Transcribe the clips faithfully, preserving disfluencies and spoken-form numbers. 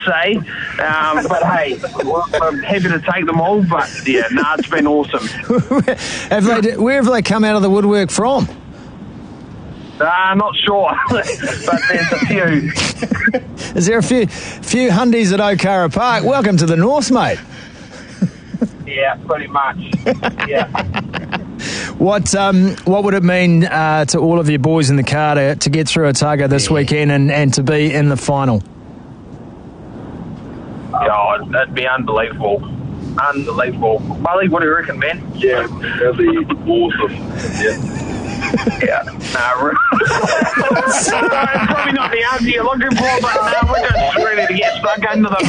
say. Um, but hey, well, I'm happy to take them all. But yeah, no, nah, it's been awesome. have they, where have they come out of the woodwork from? Uh, not sure, but there's a few. Is there a few few hundies at O'Cara Park? Welcome to the North, mate. Yeah, pretty much. Yeah. What um what would it mean uh, to all of your boys in the car to, to get through Otago this yeah. weekend and, and to be in the final? Oh, that'd be unbelievable. Unbelievable. Mully, what do you reckon, man? Yeah, that'd be awesome. Yeah. Yeah, nah, really. It's probably not the answer you're looking for, but nah, we're just ready to get stuck into them.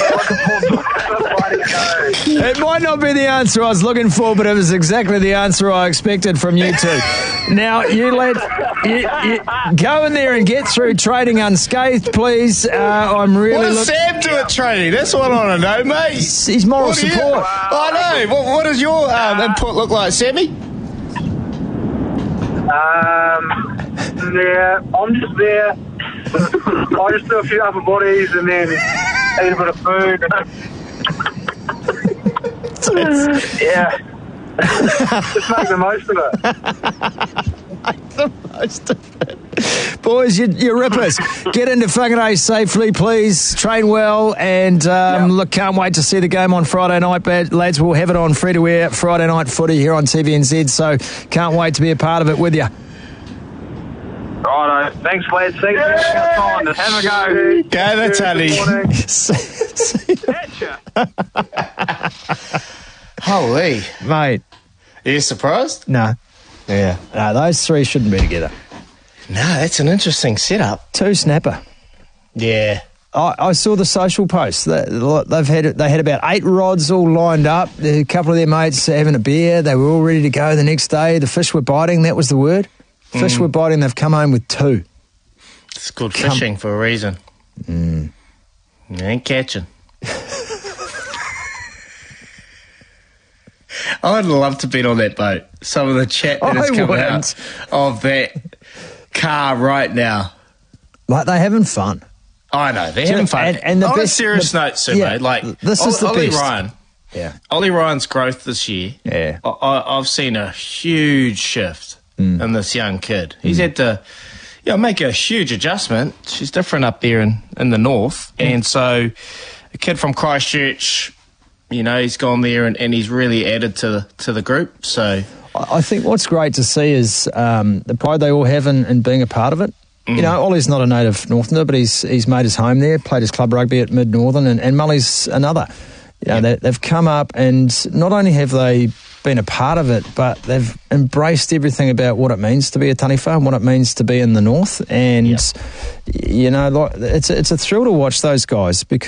It might not be the answer I was looking for, but it was exactly the answer I expected from you two. Now, you let you, you go in there and get through training unscathed, please. Uh, I'm really. What does look- Sam do at training? That's what I want to know, mate. He's moral what support. You, I know. What, what does your um, input look like, Sammy? Um, yeah, I'm just there. I just do a few upper bodies and then eat a bit of food. Yeah. Just make the most of it. Make the most of it. Boys, you, you're rippers. Get into Whangarei safely, please. Train well, and um, yep. look, can't wait to see the game on Friday night. But lads, we'll have it on free-to-air Friday night footy here on T V N Z, so can't wait to be a part of it with you. Righto. Thanks, lads. Thanks for your time. Have a go. Go the Tully. Holy. Mate. Are you surprised? No. Yeah. No, those three shouldn't be together. No, that's an interesting setup. Two snapper. Yeah. I, I saw the social posts. They, they've had they had about eight rods all lined up. A couple of their mates having a beer. They were all ready to go the next day. The fish were biting. That was the word. Fish mm. were biting. They've come home with two. It's called come. fishing for a reason. Mm. You ain't catching. I'd love to be on that boat. Some of the chat that has come out of that car right now. Like, they're having fun. I know, they're having fun. And, and the on best, a serious the, note, Sumo, yeah, like, this is the Ollie best. Ryan. Yeah. Ollie Ryan's growth this year. Yeah. I, I, I've seen a huge shift mm. in this young kid. He's mm. had to, you know, make a huge adjustment. She's different up there in, in the north. Mm. And so, a kid from Christchurch, you know, he's gone there and, and he's really added to the, to the group. So, I think what's great to see is um, the pride they all have in, in being a part of it. Mm. You know, Ollie's not a native Northerner, but he's he's made his home there, played his club rugby at Mid Northern, and, and Mully's another. You know, yep. they, they've come up and not only have they been a part of it, but they've embraced everything about what it means to be a taniwha and what it means to be in the north. And, yep. you know, like, it's, it's a thrill to watch those guys because